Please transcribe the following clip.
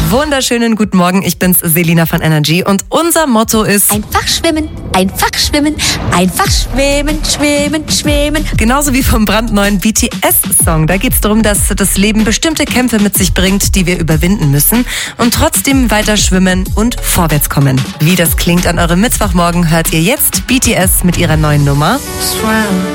Wunderschönen guten Morgen, ich bin's, Selina von Energy und unser Motto ist einfach schwimmen, einfach schwimmen, einfach schwimmen, schwimmen, schwimmen. Genauso wie vom brandneuen BTS-Song. Da geht's darum, dass das Leben bestimmte Kämpfe mit sich bringt, die wir überwinden müssen und trotzdem weiter schwimmen und vorwärts kommen. Wie das klingt an eurem Mittwochmorgen, hört ihr jetzt BTS mit ihrer neuen Nummer Swim.